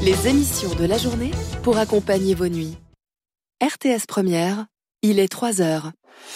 Les émissions de la journée pour accompagner vos nuits. RTS Première, il est 3h.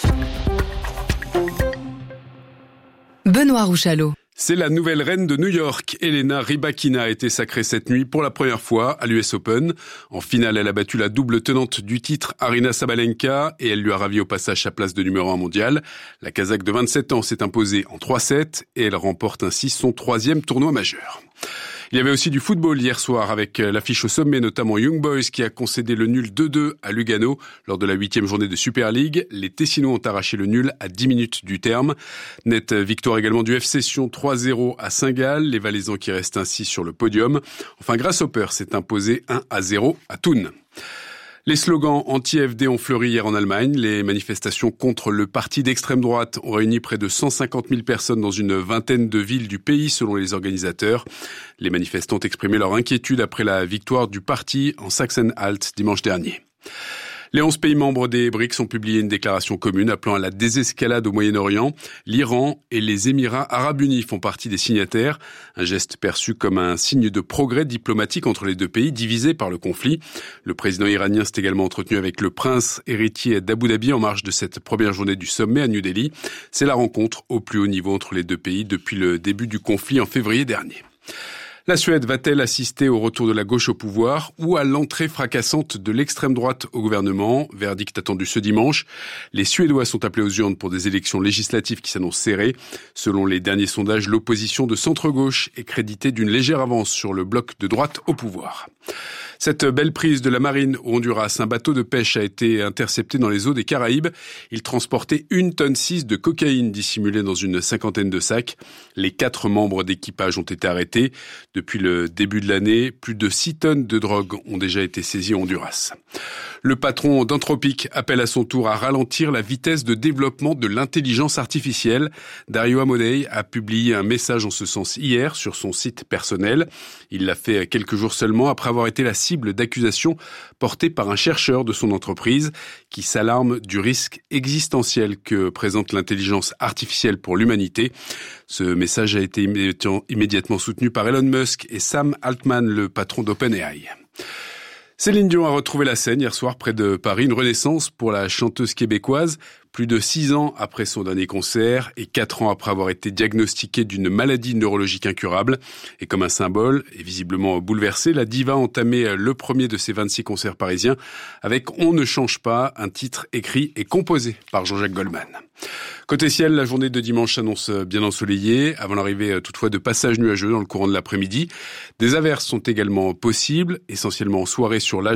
Benoît Rouchalot. C'est la nouvelle reine de New York. Elena Rybakina a été sacrée cette nuit pour la première fois à l'US Open. En finale, elle a battu la double tenante du titre, Aryna Sabalenka, et elle lui a ravi au passage sa place de numéro 1 mondial. La Kazakh de 27 ans s'est imposée en 3-7 et elle remporte ainsi son 3e tournoi majeur. Il y avait aussi du football hier soir avec l'affiche au sommet, notamment Young Boys qui a concédé le nul 2-2 à Lugano lors de la 8e journée de Super League. Les Tessinois ont arraché le nul à 10 minutes du terme. Nette victoire également du FC Sion 3-0 à Saint-Gall, les Valaisans qui restent ainsi sur le podium. Enfin, Grasshopper s'est imposé 1-0 à Thun. Les slogans anti-AfD ont fleuri hier en Allemagne. Les manifestations contre le parti d'extrême droite ont réuni près de 150 000 personnes dans une vingtaine de villes du pays, selon les organisateurs. Les manifestants ont exprimé leur inquiétude après la victoire du parti en Sachsen-Anhalt dimanche dernier. Les 11 pays membres des BRICS ont publié une déclaration commune appelant à la désescalade au Moyen-Orient. L'Iran et les Émirats arabes unis font partie des signataires. Un geste perçu comme un signe de progrès diplomatique entre les deux pays divisés par le conflit. Le président iranien s'est également entretenu avec le prince héritier d'Abu Dhabi en marge de cette première journée du sommet à New Delhi. C'est la rencontre au plus haut niveau entre les deux pays depuis le début du conflit en février dernier. La Suède va-t-elle assister au retour de la gauche au pouvoir ou à l'entrée fracassante de l'extrême droite au gouvernement? Verdict attendu ce dimanche. Les Suédois sont appelés aux urnes pour des élections législatives qui s'annoncent serrées. Selon les derniers sondages, l'opposition de centre-gauche est créditée d'une légère avance sur le bloc de droite au pouvoir. Cette belle prise de la marine au Honduras, un bateau de pêche a été intercepté dans les eaux des Caraïbes. Il transportait 1,6 tonne de cocaïne dissimulée dans une cinquantaine de sacs. Les 4 membres d'équipage ont été arrêtés. Depuis le début de l'année, plus de 6 tonnes de drogue ont déjà été saisies au Honduras. Le patron d'Anthropic appelle à son tour à ralentir la vitesse de développement de l'intelligence artificielle. Dario Amodei a publié un message en ce sens hier sur son site personnel. Il l'a fait quelques jours seulement après avoir été la cible d'accusations portées par un chercheur de son entreprise qui s'alarme du risque existentiel que présente l'intelligence artificielle pour l'humanité. Ce message a été immédiatement soutenu par Elon Musk et Sam Altman, le patron d'OpenAI. Céline Dion a retrouvé la scène hier soir près de Paris, une renaissance pour la chanteuse québécoise. Plus de 6 ans après son dernier concert et 4 ans après avoir été diagnostiquée d'une maladie neurologique incurable. Et comme un symbole, et visiblement bouleversée, la diva a entamé le premier de ses 26 concerts parisiens avec On ne change pas, un titre écrit et composé par Jean-Jacques Goldman. Côté ciel, la journée de dimanche s'annonce bien ensoleillée, avant l'arrivée toutefois de passages nuageux dans le courant de l'après-midi. Des averses sont également possibles, essentiellement en soirée sur l'âge